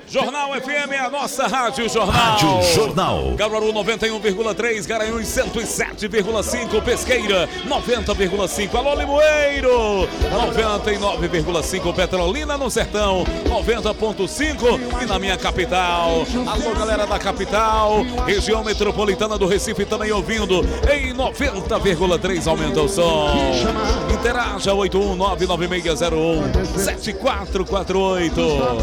Jornal FM é a nossa Rádio Jornal. Rádio Jornal. Caruaru 91,3, Garanhuns 107,5, Pesqueira 90,5, Alô Limoeiro 99,5, Petrolina no Sertão 90,5 e na minha capital. Alô galera da capital, região metropolitana do Recife também ouvindo em 90,3, aumenta o som. Interaja 81996017448.